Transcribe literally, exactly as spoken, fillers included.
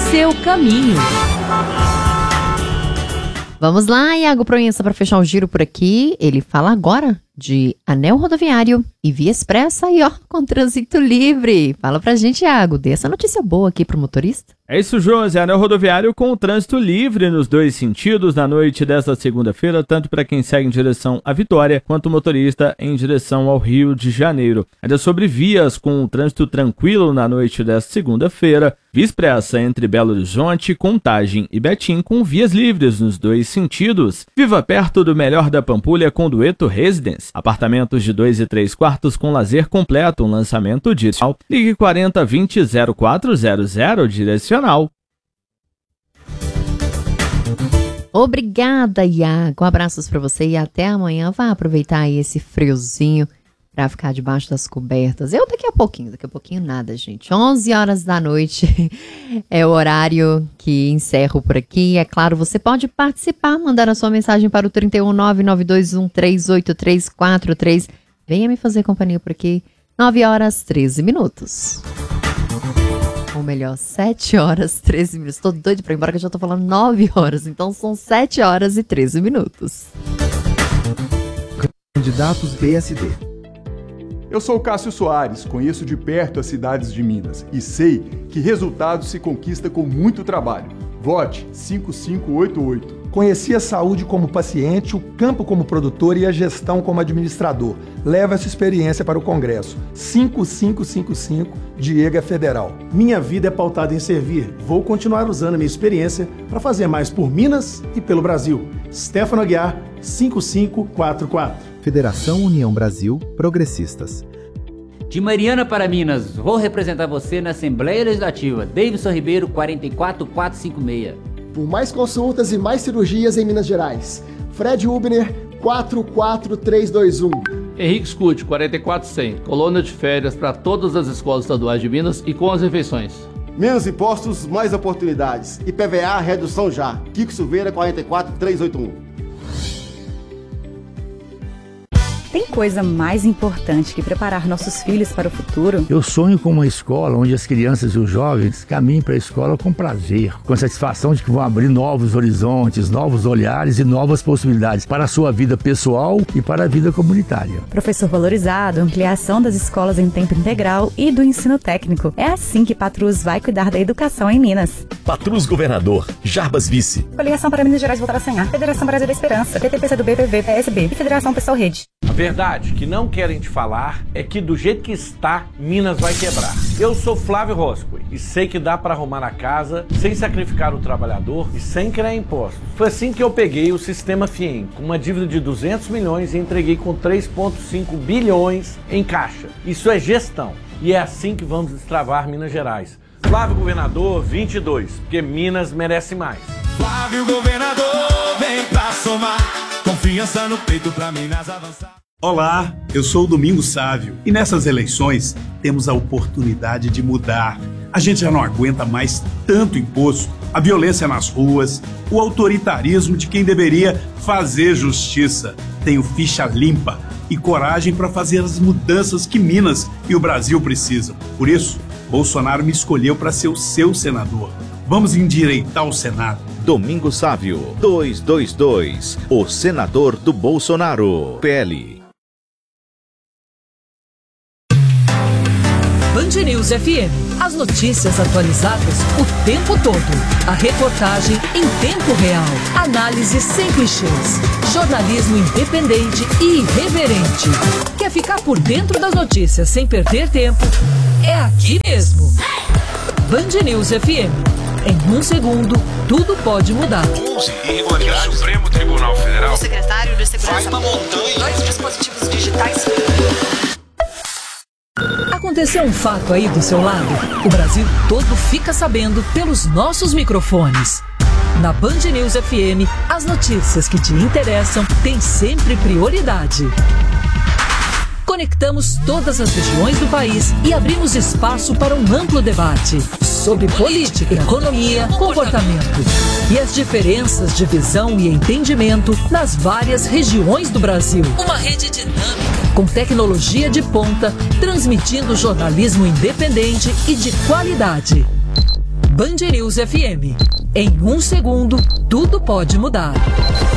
seu caminho. Vamos lá, Iago Proença, para fechar o giro por aqui. Ele fala agora de anel rodoviário e via expressa e ó, com trânsito livre. Fala pra gente, Iago, dê essa notícia boa aqui pro motorista. É isso, Josi, anel rodoviário com trânsito livre nos dois sentidos na noite desta segunda-feira, tanto para quem segue em direção à Vitória, quanto o motorista em direção ao Rio de Janeiro. Ainda sobre vias com trânsito tranquilo na noite desta segunda-feira, via expressa entre Belo Horizonte, Contagem e Betim com vias livres nos dois sentidos. Viva perto do melhor da Pampulha com Dueto Residence. Apartamentos de dois e três quartos com lazer completo, um lançamento digital. Ligue quarenta vinte zero quatro zero zero, direcional. Obrigada, Iago. Abraços para você e até amanhã. Vá aproveitar aí esse friozinho para ficar debaixo das cobertas. Eu daqui a pouquinho, daqui a pouquinho nada, gente. onze horas da noite é o horário que encerro por aqui. É claro, você pode participar, mandar a sua mensagem para o trinta e um, nove nove dois um três oito três quatro três. Venha me fazer companhia por aqui. nove horas, treze minutos. Ou melhor, sete horas, treze minutos. Tô doido pra ir embora que eu já tô falando nove horas. Então são sete horas e treze minutos. Candidatos B S D. Eu sou Cássio Soares, conheço de perto as cidades de Minas e sei que resultados se conquista com muito trabalho. Vote cinco cinco oito oito. Conheci a saúde como paciente, o campo como produtor e a gestão como administrador. Leva essa experiência para o Congresso. cinco cinco cinco cinco, Diego Federal. Minha vida é pautada em servir. Vou continuar usando a minha experiência para fazer mais por Minas e pelo Brasil. Stefano Aguiar, cinco cinco quatro quatro. Federação União Brasil Progressistas. De Mariana para Minas, vou representar você na Assembleia Legislativa. Davidson Ribeiro, quatro quatro quatro cinco seis. Por mais consultas e mais cirurgias em Minas Gerais. Fred Ubner, quatro quatro três dois um. Henrique Scuti, quarenta e quatro cem. Colônia de férias para todas as escolas estaduais de Minas e com as refeições. Menos impostos, mais oportunidades. I P V A, redução já. Kiko Silveira, quarenta e quatro três oito um. Tem coisa mais importante que preparar nossos filhos para o futuro? Eu sonho com uma escola onde as crianças e os jovens caminhem para a escola com prazer, com a satisfação de que vão abrir novos horizontes, novos olhares e novas possibilidades para a sua vida pessoal e para a vida comunitária. Professor valorizado, ampliação das escolas em tempo integral e do ensino técnico. É assim que Patrus vai cuidar da educação em Minas. Patrus Governador, Jarbas Vice. Coligação para Minas Gerais voltar a sonhar. Federação Brasil da Esperança, P T P C do B, P V, P S B e Federação Pessoal Rede. A verdade que não querem te falar é que do jeito que está, Minas vai quebrar. Eu sou Flávio Roscoe e sei que dá para arrumar a casa sem sacrificar o trabalhador e sem criar impostos. Foi assim que eu peguei o Sistema FIEM, com uma dívida de duzentos milhões e entreguei com três vírgula cinco bilhões em caixa. Isso é gestão e é assim que vamos destravar Minas Gerais. Flávio Governador vinte e dois, porque Minas merece mais. Flávio Governador, vem pra somar, confiança no peito pra Minas avançar. Olá, eu sou o Domingos Sávio e nessas eleições temos a oportunidade de mudar. A gente já não aguenta mais tanto imposto, a violência nas ruas, o autoritarismo de quem deveria fazer justiça. Tenho ficha limpa e coragem para fazer as mudanças que Minas e o Brasil precisam. Por isso, Bolsonaro me escolheu para ser o seu senador. Vamos endireitar o Senado. Domingos Sávio, duzentos e vinte e dois, o senador do Bolsonaro, P L. Band News F M. As notícias atualizadas o tempo todo. A reportagem em tempo real. Análise sem clichês. Jornalismo independente e irreverente. Quer ficar por dentro das notícias sem perder tempo? É aqui mesmo. Band News F M. Em um segundo, tudo pode mudar. onze irregularidades. O Supremo Tribunal Federal. O secretário de Segurança. Vai uma montanha. Dois dispositivos digitais. Aconteceu um fato aí do seu lado? O Brasil todo fica sabendo pelos nossos microfones. Na Band News F M, as notícias que te interessam têm sempre prioridade. Conectamos todas as regiões do país e abrimos espaço para um amplo debate sobre política, economia, comportamento e as diferenças de visão e entendimento nas várias regiões do Brasil. Uma rede dinâmica, com tecnologia de ponta, transmitindo jornalismo independente e de qualidade. Band News F M. Em um segundo, tudo pode mudar.